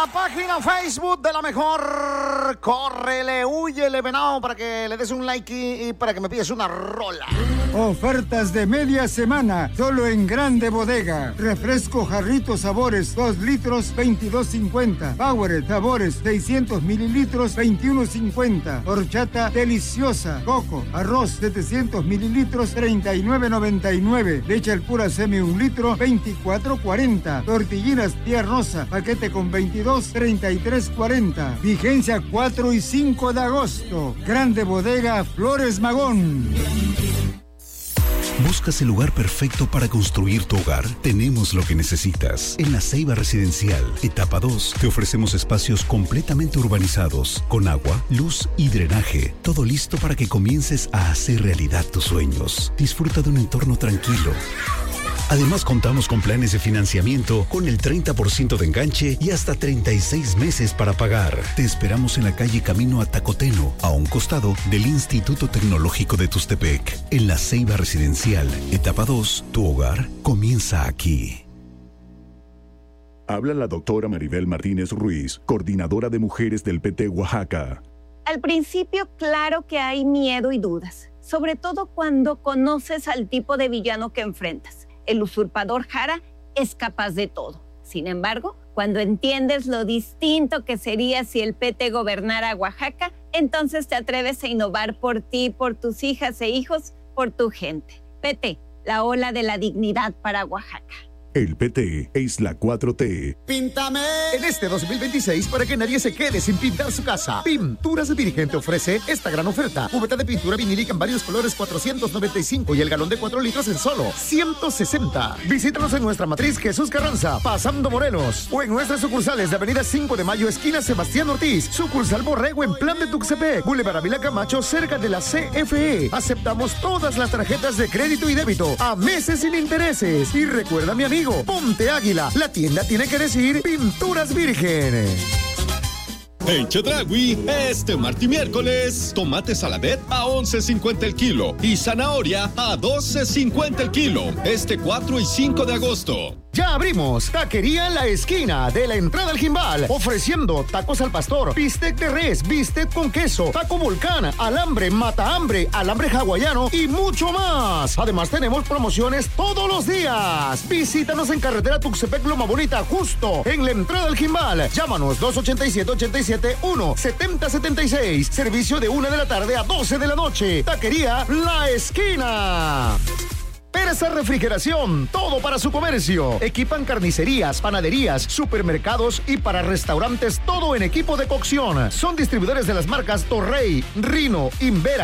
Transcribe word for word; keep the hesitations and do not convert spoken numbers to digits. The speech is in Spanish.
página Facebook de La Mejor. Córrele, huyele, venado, para que le des un like y, y para que me pides una rola. Ofertas de media semana, solo en Grande Bodega. Refresco Jarrito Sabores, dos litros, veintidós cincuenta. Power Sabores, seiscientos mililitros, veintiuno cincuenta. Horchata deliciosa, coco, arroz, setecientos mililitros, treinta y nueve noventa y nueve. Leche al pura semi, un litro, veinticuatro cuarenta. Tortillinas tía Rosa, paquete con veintidós, treinta y tres cuarenta. Vigencia cuatro y cinco de agosto. Grande Bodega Flores Magón. ¿Buscas el lugar perfecto para construir tu hogar? Tenemos lo que necesitas. En La Ceiba Residencial, etapa dos, te ofrecemos espacios completamente urbanizados, con agua, luz y drenaje. Todo listo para que comiences a hacer realidad tus sueños. Disfruta de un entorno tranquilo. Además, contamos con planes de financiamiento con el treinta por ciento de enganche y hasta treinta y seis meses para pagar. Te esperamos en la calle Camino a Tacoteno, a un costado del Instituto Tecnológico de Tustepec. En La Ceiba Residencial, etapa dos, tu hogar comienza aquí. Habla la doctora Maribel Martínez Ruiz, coordinadora de mujeres del P T Oaxaca. Al principio, claro que hay miedo y dudas, sobre todo cuando conoces al tipo de villano que enfrentas. El usurpador Jara es capaz de todo. Sin embargo, cuando entiendes lo distinto que sería si el P T gobernara Oaxaca, entonces te atreves a innovar por ti, por tus hijas e hijos, por tu gente. P T, la ola de la dignidad para Oaxaca. El P T es la cuatro T. ¡Píntame! En este dos mil veintiséis, para que nadie se quede sin pintar su casa, Pinturas Virgen te ofrece esta gran oferta. Cubeta de pintura vinílica en varios colores, cuatrocientos noventa y cinco, y el galón de cuatro litros en solo ciento sesenta. Visítanos en nuestra matriz Jesús Carranza, pasando Morelos, o en nuestras sucursales de Avenida cinco de Mayo, esquina Sebastián Ortiz, sucursal Borrego en Plan de Tuxtepec, Boulevard Avila Camacho, cerca de la C F E. Aceptamos todas las tarjetas de crédito y débito a meses sin intereses. Y recuerda, mi amigo, Ponte Águila, la tienda tiene que decir Pinturas Virgen. En Chedraui, este martes y miércoles, tomate saladet a once cincuenta el kilo y zanahoria a doce cincuenta el kilo. Este cuatro y cinco de agosto. Ya abrimos Taquería La Esquina de la entrada al Jimbal, ofreciendo tacos al pastor, bistec de res, bistec con queso, taco volcán, alambre, mata hambre, alambre hawaiano y mucho más. Además tenemos promociones todos los días. Visítanos en carretera Tuxtepec Loma Bonita, justo en la entrada al Jimbal. Llámanos dos ochenta y siete, ochenta y siete, uno, setenta setenta y seis. Servicio de una de la tarde a doce de la noche. Taquería La Esquina. Persa Refrigeración, todo para su comercio. Equipan carnicerías, panaderías, supermercados y para restaurantes, todo en equipo de cocción. Son distribuidores de las marcas Torrey, Rino, Invera,